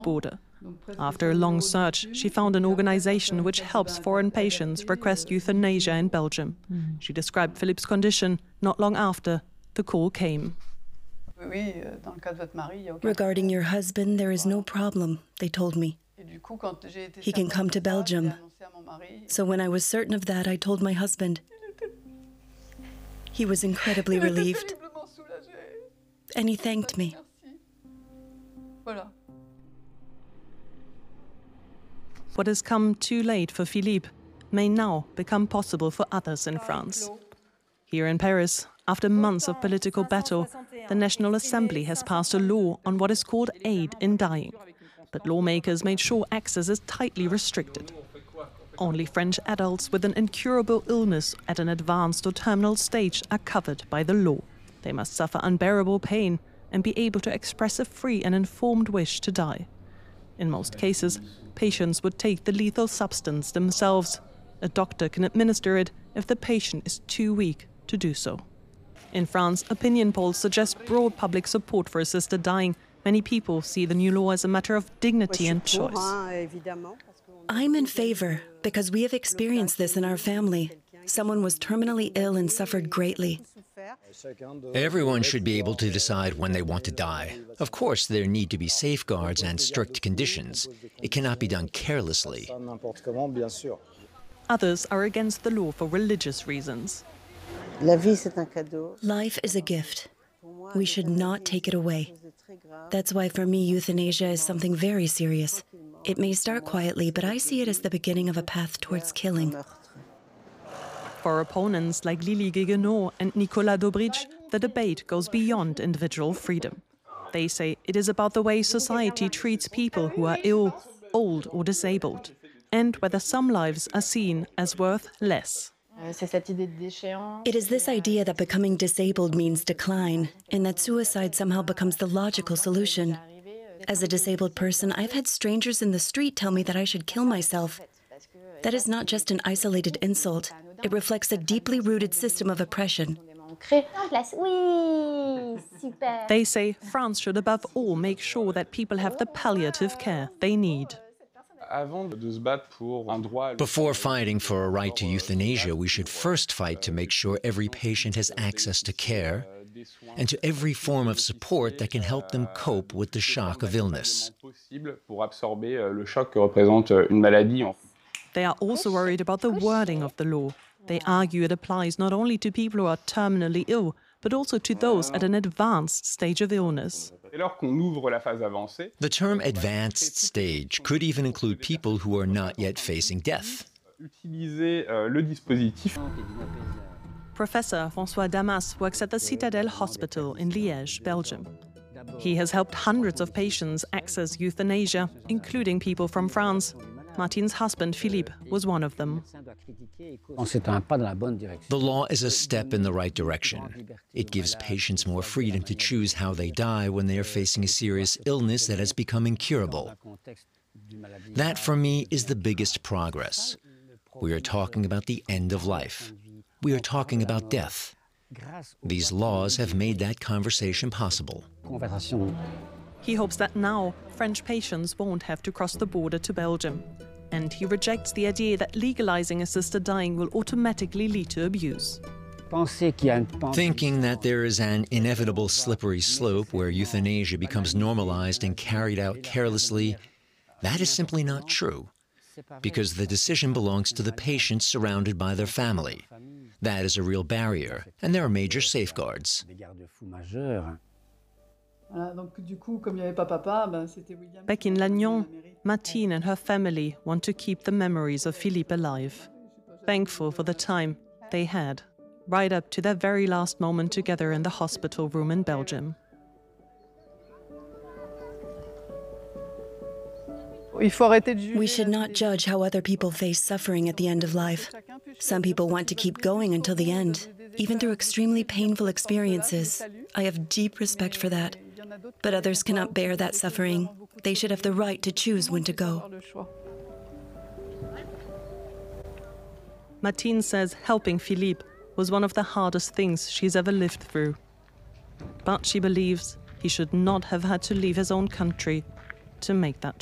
border. After a long search, she found an organization which helps foreign patients request euthanasia in Belgium. She described Philippe's condition not long after the call came. Regarding your husband, there is no problem, they told me. He can come to Belgium. So when I was certain of that, I told my husband. He was incredibly relieved. And he thanked me. What has come too late for Philippe may now become possible for others in France. Here in Paris, after months of political battle, the National Assembly has passed a law on what is called aid in dying. But lawmakers made sure access is tightly restricted. Only French adults with an incurable illness at an advanced or terminal stage are covered by the law. They must suffer unbearable pain and be able to express a free and informed wish to die. In most cases, patients would take the lethal substance themselves. A doctor can administer it if the patient is too weak to do so. In France, opinion polls suggest broad public support for assisted dying. Many people see the new law as a matter of dignity and choice. I'm in favor because we have experienced this in our family. Someone was terminally ill and suffered greatly. Everyone should be able to decide when they want to die. Of course, there need to be safeguards and strict conditions. It cannot be done carelessly. Others are against the law for religious reasons. Life is a gift. We should not take it away. That's why for me, euthanasia is something very serious. It may start quietly, but I see it as the beginning of a path towards killing. For opponents like Lily Guéguenot and Nicolas Dobridge, the debate goes beyond individual freedom. They say it is about the way society treats people who are ill, old or disabled, and whether some lives are seen as worth less. It is this idea that becoming disabled means decline, and that suicide somehow becomes the logical solution. As a disabled person, I've had strangers in the street tell me that I should kill myself. That is not just an isolated insult. It reflects a deeply rooted system of oppression. They say France should above all make sure that people have the palliative care they need. Before fighting for a right to euthanasia, we should first fight to make sure every patient has access to care and to every form of support that can help them cope with the shock of illness. They are also worried about the wording of the law. They argue it applies not only to people who are terminally ill, but also to those at an advanced stage of illness. The term advanced stage could even include people who are not yet facing death. Professor François Damas works at the Citadel Hospital in Liège, Belgium. He has helped hundreds of patients access euthanasia, including people from France. Martine's husband, Philippe, was one of them. The law is a step in the right direction. It gives patients more freedom to choose how they die when they are facing a serious illness that has become incurable. That, for me, is the biggest progress. We are talking about the end of life. We are talking about death. These laws have made that conversation possible. He hopes that now French patients won't have to cross the border to Belgium. And he rejects the idea that legalizing assisted dying will automatically lead to abuse. Thinking that there is an inevitable slippery slope where euthanasia becomes normalized and carried out carelessly, that is simply not true, because the decision belongs to the patient surrounded by their family. That is a real barrier, and there are major safeguards. Back in Lannion, Martine and her family want to keep the memories of Philippe alive. Thankful for the time they had, right up to their very last moment together in the hospital room in Belgium. We should not judge how other people face suffering at the end of life. Some people want to keep going until the end, even through extremely painful experiences. I have deep respect for that. But others cannot bear that suffering. They should have the right to choose when to go. Martine says helping Philippe was one of the hardest things she's ever lived through. But she believes he should not have had to leave his own country to make that